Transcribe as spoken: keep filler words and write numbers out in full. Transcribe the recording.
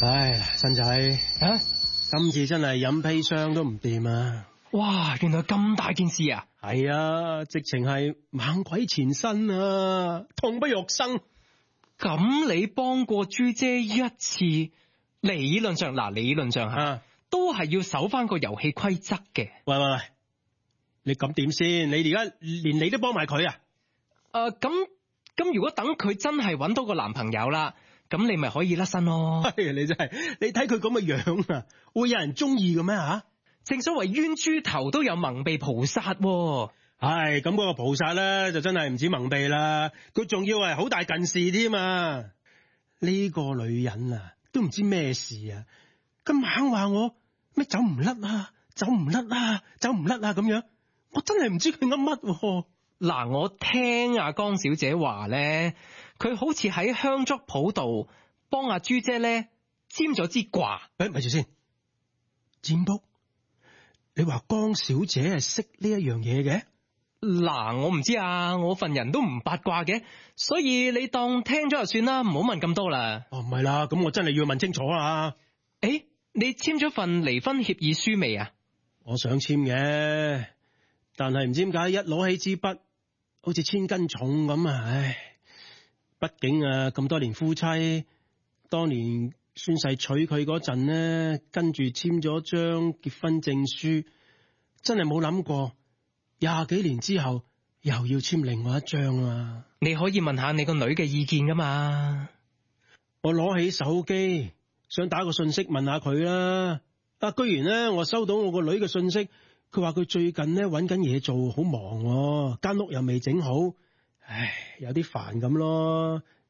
唉，新仔啊， 今次真係飲砒霜都唔掂啊！ 哇，原來咁大件事啊！ 係啊，直情係猛鬼纏身啊，痛不欲生。 咁你幫過朱姐一次，理論上嗱，理論上吓、啊、都係要守翻個遊戲規則嘅。 喂喂喂，你咁點先？你而家連你都幫埋佢啊？ 誒、呃，咁咁如果等佢真係搵到個男朋友啦，咁你咪可以甩身咯。 你真係，你睇佢咁嘅樣啊，會有人中意嘅咩吓？ 正所謂冤豬頭都有蒙蔽菩薩、啊。 唉，咁嗰個菩薩咧就真係唔止蒙蔽啦，佢仲要係好大近視添啊！呢個女人啊，都唔知咩事啊，咁猛話我咩走唔甩啊，走唔甩啊，走唔甩啊咁樣，我真係唔知佢噏乜。 嗱，我聽阿江小姐話咧，佢好似喺香燭鋪度幫阿朱姐咧占咗支卦。 誒，咪住先，占卜？你話江小姐係識呢一樣嘢嘅？ 嗱，我唔知啊，我份人都唔八卦嘅，所以你當聽咗就算啦，唔好問咁多啦。 哦，唔係啦，咁我真係要問清楚啦。 誒，你簽咗份離婚協議書未啊？ 我想簽嘅，但係唔知點解一攞起支筆，好似千斤重咁啊！唉，畢竟啊咁多年夫妻，當年宣誓娶佢嗰陣呢，跟住簽咗張結婚證書，真係冇諗過。廿幾年之後又要簽另外一張啊！ 你可以問下你個女嘅意見噶嘛？ 我攞起手機想打個信息問下佢啦，啊居然咧我收到我個女嘅信息，佢話佢最近咧搵緊嘢做，好忙，間屋又未整好，唉有啲煩咁咯。